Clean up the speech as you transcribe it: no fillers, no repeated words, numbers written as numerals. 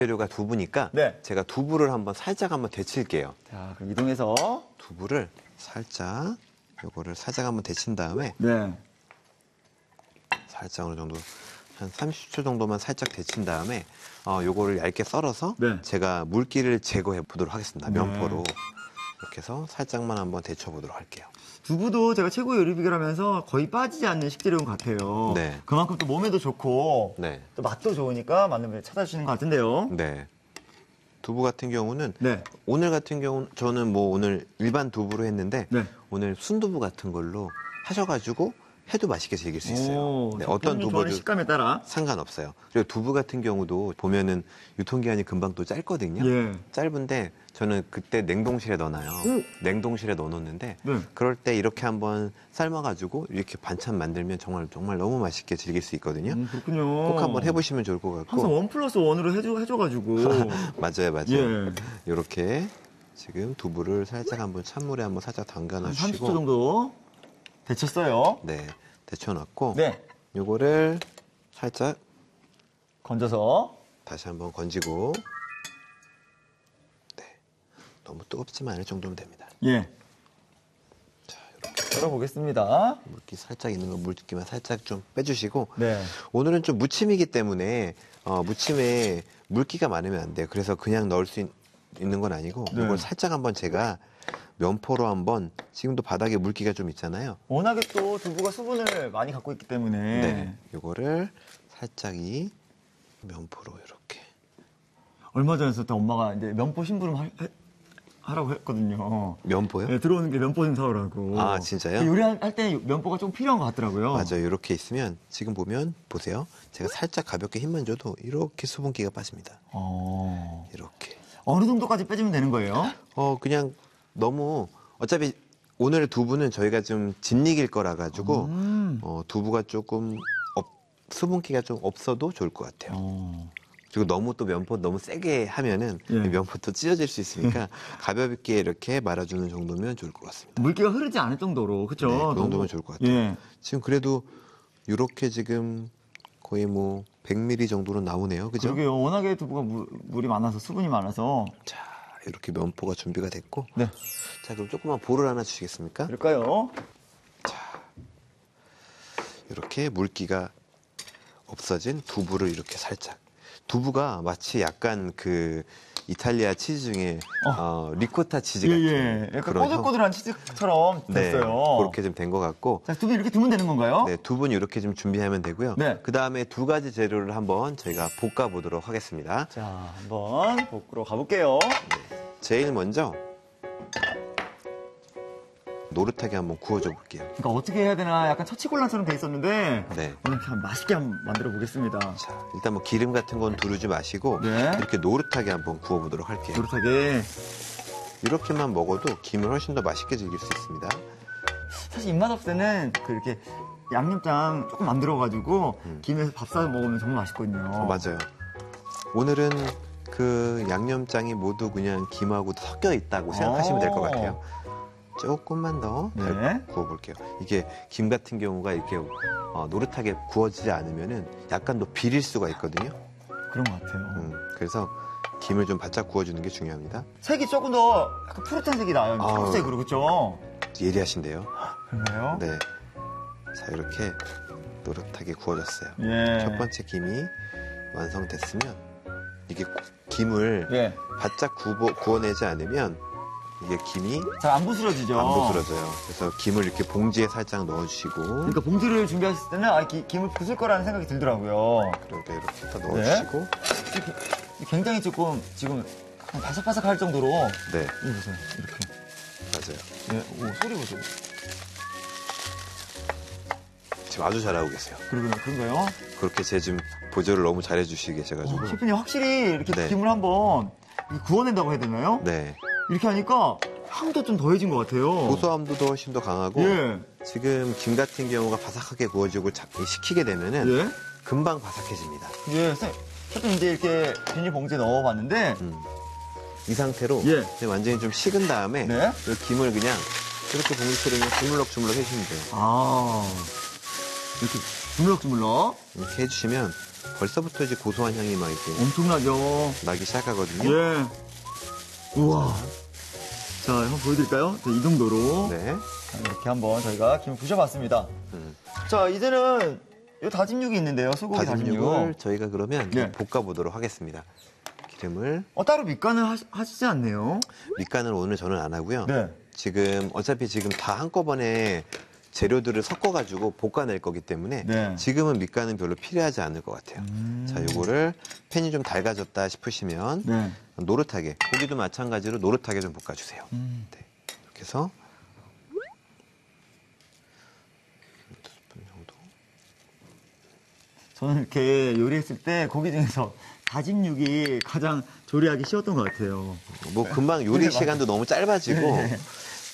재료가 두부니까 네. 제가 두부를 살짝 한번 데칠게요. 자, 그럼 이동해서. 두부를 살짝, 요거를 살짝 한번 데친 다음에 네. 살짝 어느 정도 한 30초 정도만 살짝 데친 다음에 요거를 얇게 썰어서 네. 제가 물기를 제거해 보도록 하겠습니다. 네. 면포로. 이렇게 해서 살짝만 한번 데쳐 보도록 할게요. 두부도 제가 최고의 요리 비결하면서 거의 빠지지 않는 식재료인 것 같아요. 네. 그만큼 또 몸에도 좋고 네. 또 맛도 좋으니까 많은 분들이 찾아주시는 것 같은데요. 네. 두부 같은 경우는 네. 오늘 같은 경우는 저는 오늘 일반 두부로 했는데 네. 오늘 순두부 같은 걸로 하셔가지고 해도 맛있게 즐길 수 있어요. 오, 네, 어떤 좋아하는 두부도 식감에 따라. 상관없어요. 그리고 두부 같은 경우도 보면은 유통기한이 금방 또 짧거든요. 예. 짧은데 저는 그때 냉동실에 넣어놔요. 오. 냉동실에 넣어놓는데 네. 그럴 때 이렇게 한번 삶아가지고 이렇게 반찬 만들면 정말 너무 맛있게 즐길 수 있거든요. 그렇군요. 꼭 한번 해보시면 좋을 것 같고. 항상 1+1으로 해줘가지고. 맞아요. 예. 이렇게 지금 두부를 살짝 한번 찬물에 한번 살짝 담가 한 놔주시고 30초 정도 데쳤어요. 네, 데쳐놨고 네. 요거를 살짝 건져서. 다시 한번 건지고 네, 너무 뜨겁지만 않을 정도면 됩니다. 예. 자, 이렇게 열어보겠습니다. 물기 살짝 있는 거 물기만 살짝 좀 빼주시고 네. 오늘은 좀 무침이기 때문에 무침에 물기가 많으면 안 돼요. 그래서 그냥 넣을 수 있는 건 아니고 네. 이걸 살짝 한번 제가 면포로 한번 지금도 바닥에 물기가 좀 있잖아요. 워낙에 또 두부가 수분을 많이 갖고 있기 때문에. 네, 요거를 살짝 이 면포로 이렇게. 얼마 전에 또 엄마가 이제 면포 심부름 하라고 했거든요. 면포요? 네, 들어오는 게 면포 좀 사오라고. 아, 진짜요? 요리할 때 면포가 좀 필요한 것 같더라고요. 맞아요. 이렇게 있으면 지금 보세요. 제가 살짝 가볍게 힘만 줘도 이렇게 수분기가 빠집니다. 이렇게. 어느 정도까지 빼주면 되는 거예요? 그냥 너무 어차피 오늘 두부는 저희가 좀 진익일 거라 가지고 두부가 조금 수분기가 좀 없어도 좋을 것 같아요. 그리고 너무 또 면포 너무 세게 하면은 예. 면포 또 찢어질 수 있으니까 가볍게 이렇게 말아주는 정도면 좋을 것 같습니다. 물기가 흐르지 않을 정도로, 그렇죠? 네, 그 정도면 좋을 것 같아요. 예. 지금 그래도 이렇게 지금 거의 100ml 정도는 나오네요. 그죠? 그러게요. 워낙에 두부가 물이 많아서 수분이 많아서. 자, 이렇게 면포가 준비가 됐고. 네. 자, 그럼 조그만 볼을 하나 주시겠습니까? 그럴까요? 이렇게 물기가 없어진 두부를 이렇게 살짝. 두부가 마치 약간 그 이탈리아 치즈 중에 리코타 치즈 같은 예. 약간 그런 꼬들꼬들한 치즈처럼 네, 됐어요. 그렇게 좀 된 것 같고. 자, 두부 이렇게 두면 되는 건가요? 네, 두부는 이렇게 좀 준비하면 되고요. 네. 그 다음에 두 가지 재료를 한번 저희가 볶아 보도록 하겠습니다. 자, 한번 볶으러 가볼게요. 제일 먼저 노릇하게 한번 구워줘 볼게요. 그러니까 어떻게 해야 되나 약간 처치곤란처럼 돼 있었는데 네. 오늘 참 맛있게 한번 만들어 보겠습니다. 자, 일단 기름 같은 건 두르지 마시고 네. 이렇게 노릇하게 한번 구워 보도록 할게요. 노릇하게. 이렇게만 먹어도 김을 훨씬 더 맛있게 즐길 수 있습니다. 사실 입맛 없을 때는 이렇게 양념장 조금 만들어가지고 김에 밥 싸서 먹으면 정말 맛있거든요. 맞아요. 오늘은 그 양념장이 모두 그냥 김하고 섞여 있다고 생각하시면 될 것 같아요. 조금만 더 네. 구워볼게요. 이게 김 같은 경우가 이렇게 노릇하게 구워지지 않으면은 약간 더 비릴 수가 있거든요. 그런 것 같아요. 그래서 김을 좀 바짝 구워주는 게 중요합니다. 색이 조금 더 약간 푸릇한 색이 나요. 초록색으로, 그렇죠? 예리하신데요. 그런가요? 네. 자, 이렇게 노릇하게 구워졌어요. 예. 첫 번째 김이 완성됐으면 이게 김을 예. 바짝 구워내지 않으면 이게 김이 잘 안 부스러지죠? 안 부스러져요. 그래서 김을 이렇게 봉지에 살짝 넣어주시고 그러니까 봉지를 준비하실 때는 김을 부술 거라는 생각이 들더라고요. 그러니까 이렇게 다 넣어주시고 굉장히 조금 지금 바삭바삭할 정도로. 네, 이거 보세요. 이렇게. 맞아요. 예, 오, 소리 보세요. 지금 아주 잘하고 계세요. 그런가요? 그렇게 제 지금 보조를 너무 잘해주시게 계셔가지고 셰프님 확실히 이렇게 네. 김을 한번 구워낸다고 해야 되나요? 네, 이렇게 하니까 향도 좀 더해진 것 같아요. 고소함도 훨씬 더 강하고 예. 지금 김 같은 경우가 바삭하게 구워지고 식히게 되면은 예. 금방 바삭해집니다. 예. 셰프님 이제 이렇게 비닐봉지에 넣어봤는데 이 상태로 예. 이제 완전히 좀 식은 다음에 네. 이 김을 그냥 이렇게 봉지처럼 그냥 주물럭주물럭 해주시면 돼요. 아. 이렇게 주물럭주물럭. 이렇게 해주시면 벌써부터 이제 고소한 향이 막 이렇게 엄청나죠. 나기 시작하거든요. 예. 우와. 자, 한번 보여드릴까요? 자, 이 정도로. 네. 자, 이렇게 한번 저희가 김을 부셔봤습니다. 음. 자, 이제는 이 다짐육이 있는데요. 소고기 다짐육을 다짐육. 저희가 그러면 네. 볶아보도록 하겠습니다. 기름을 따로 밑간을 하시지 않네요. 밑간을 오늘 저는 안 하고요. 네. 지금 어차피 지금 다 한꺼번에 재료들을 섞어가지고 볶아낼 거기 때문에 네. 지금은 밑간은 별로 필요하지 않을 것 같아요. 자, 요거를 팬이 좀 달가졌다 싶으시면 네. 노릇하게, 고기도 마찬가지로 노릇하게 좀 볶아주세요. 네. 이렇게 해서 2스푼 정도. 저는 이렇게 요리했을 때 고기 중에서 다짐육이 가장 조리하기 쉬웠던 것 같아요. 뭐 금방 요리 네, 시간도 너무 짧아지고 네.